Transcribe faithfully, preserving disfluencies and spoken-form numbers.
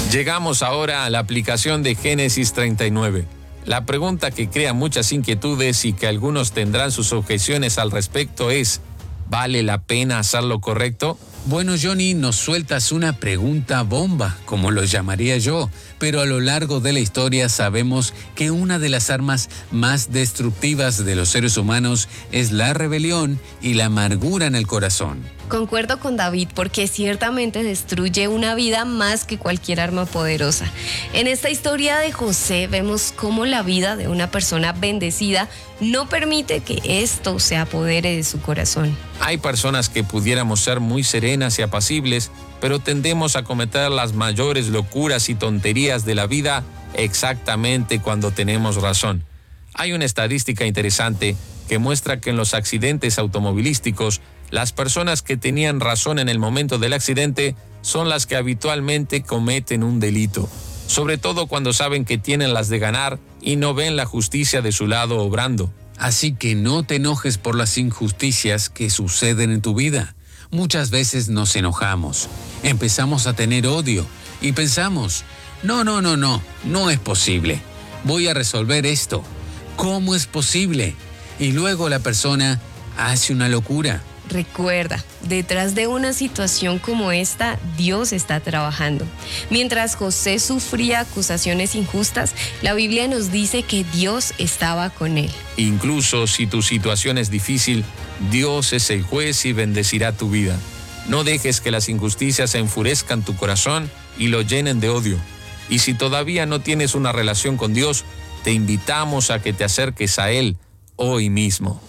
Llegamos ahora a la aplicación de Génesis treinta y nueve. La pregunta que crea muchas inquietudes y que algunos tendrán sus objeciones al respecto es: ¿vale la pena hacer lo correcto? Bueno, Johnny, nos sueltas una pregunta bomba, como lo llamaría yo, pero a lo largo de la historia sabemos que una de las armas más destructivas de los seres humanos es la rebelión y la amargura en el corazón. Concuerdo con David porque ciertamente destruye una vida más que cualquier arma poderosa. En esta historia de José vemos cómo la vida de una persona bendecida no permite que esto se apodere de su corazón. Hay personas que pudiéramos ser muy serenas y apacibles, pero tendemos a cometer las mayores locuras y tonterías de la vida exactamente cuando tenemos razón. Hay una estadística interesante que muestra que en los accidentes automovilísticos, las personas que tenían razón en el momento del accidente son las que habitualmente cometen un delito, sobre todo cuando saben que tienen las de ganar y no ven la justicia de su lado obrando. Así que no te enojes por las injusticias que suceden en tu vida. Muchas veces nos enojamos, empezamos a tener odio y pensamos: no, no, no, no, no es posible. Voy a resolver esto. ¿Cómo es posible? Y luego la persona hace una locura. Recuerda, detrás de una situación como esta, Dios está trabajando. Mientras José sufría acusaciones injustas, la Biblia nos dice que Dios estaba con él. Incluso si tu situación es difícil, Dios es el juez y bendecirá tu vida. No dejes que las injusticias enfurezcan tu corazón y lo llenen de odio. Y si todavía no tienes una relación con Dios, te invitamos a que te acerques a Él hoy mismo.